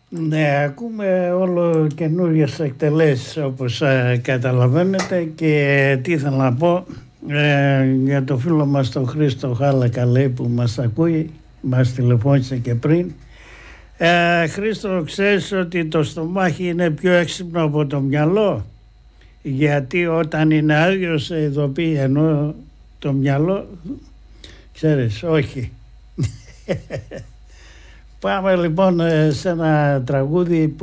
Ναι, ακούμε όλο καινούριες εκτελέσεις όπως καταλαβαίνετε, και τι ήθελα να πω για το φίλο μας τον Χρήστο Χάλακα, λέει, που μας ακούει, μας τηλεφώνησε και πριν. Χρήστο, ξέρεις ότι το στομάχι είναι πιο έξυπνο από το μυαλό, γιατί όταν είναι άδειο σε ειδοποιεί, ενώ το μυαλό, ξέρεις, όχι. Πάμε λοιπόν σε ένα τραγούδι που